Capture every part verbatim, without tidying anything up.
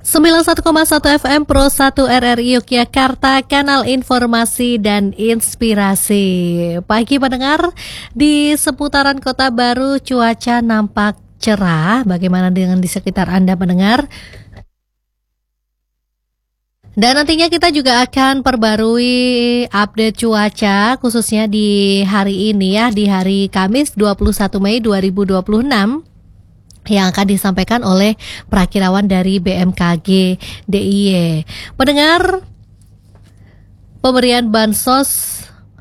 sembilan puluh satu koma satu F M Pro satu R R I Yogyakarta, kanal informasi dan inspirasi. Pagi pendengar, di seputaran Kota Baru cuaca nampak cerah. Bagaimana dengan di sekitar Anda pendengar? Dan nantinya kita juga akan perbarui update cuaca khususnya di hari ini ya, di hari Kamis dua puluh satu Mei dua ribu dua puluh enam. Yang akan disampaikan oleh perakirawan dari B M K G D I Y. Pendengar, pemberian bansos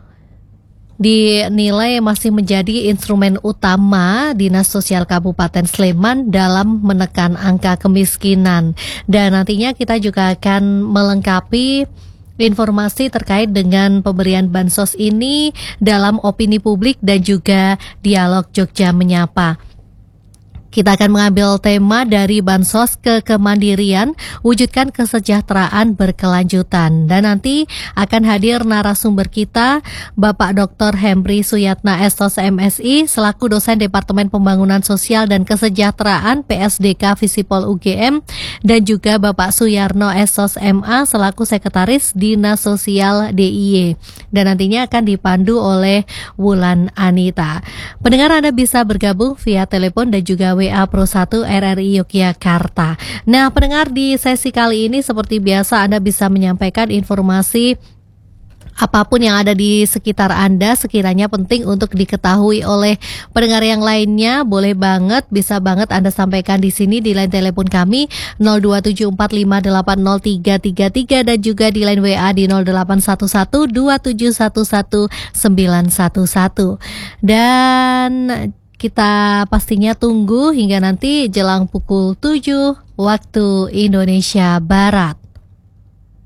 dinilai masih menjadi instrumen utama Dinas Sosial Kabupaten Sleman dalam menekan angka kemiskinan. Dan nantinya kita juga akan melengkapi informasi terkait dengan pemberian bansos ini dalam opini publik dan juga dialog Jogja Menyapa. Kita akan mengambil tema dari bansos ke kemandirian, wujudkan kesejahteraan berkelanjutan. Dan nanti akan hadir narasumber kita, Bapak Doktor Hemri Suyatna S Tos M Si, selaku dosen Departemen Pembangunan Sosial dan Kesejahteraan P S D K Visipol U G M, dan juga Bapak Suyarno S Tos M A, selaku Sekretaris Dinas Sosial D I Y. Dan nantinya akan dipandu oleh Wulan Anita. Pendengar, Anda bisa bergabung via telepon dan juga W A Pro satu R R I Yogyakarta. Nah, pendengar, di sesi kali ini seperti biasa Anda bisa menyampaikan informasi apapun yang ada di sekitar Anda sekiranya penting untuk diketahui oleh pendengar yang lainnya. Boleh banget, bisa banget Anda sampaikan di sini di line telepon kami nol dua tujuh empat lima delapan nol tiga tiga tiga dan juga di line W A di nol delapan satu satu dua tujuh satu satu sembilan satu satu. Dan kita pastinya tunggu hingga nanti jelang pukul tujuh waktu Indonesia Barat.